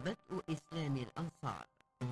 بدء إسلام الأنصار.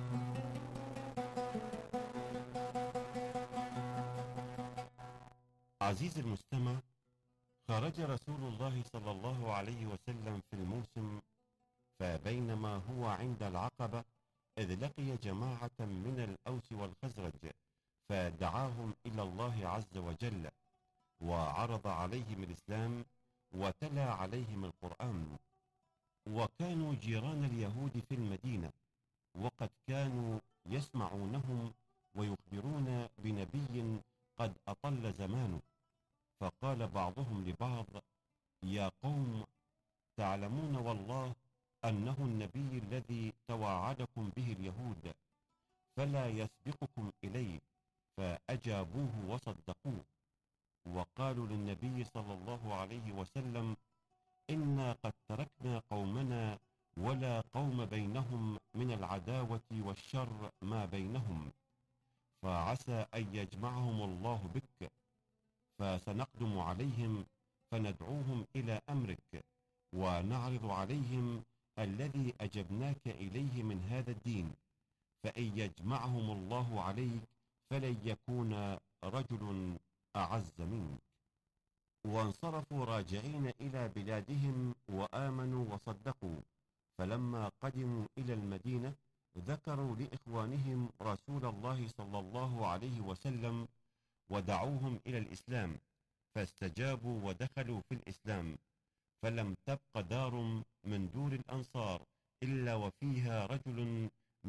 عزيزي المستمع، خرج رسول الله صلى الله عليه وسلم في الموسم، فبينما هو عند العقبة إذ لقي جماعة من الأوس والخزرج، فدعاهم إلى الله عز وجل وعرض عليهم الإسلام وتلا عليهم القرآن. وكانوا جيران اليهود في المدينة، وقد كانوا يسمعونهم ويخبرون بنبي قد أطل زمانه. فقال بعضهم لبعض: يا قوم، تعلمون والله أنه النبي الذي توعدكم به اليهود، فلا يسبقكم إليه. فأجابوه وصدقوه، وقالوا للنبي صلى الله عليه وسلم: إنا قد تركنا قومنا ولا قوم بينهم من العداوة والشر ما بينهم، فعسى أن يجمعهم الله بك، فسنقدم عليهم فندعوهم إلى أمرك، ونعرض عليهم الذي أجبناك إليه من هذا الدين، فإن يجمعهم الله عليك فلن يكون رجل أعز منك. وانصرفوا راجعين إلى بلادهم وآمنوا وصدقوا. فلما قدموا إلى المدينة ذكروا لإخوانهم رسول الله صلى الله عليه وسلم ودعوهم إلى الإسلام، فاستجابوا ودخلوا في الإسلام. فلم تبق دار من دور الأنصار إلا وفيها رجل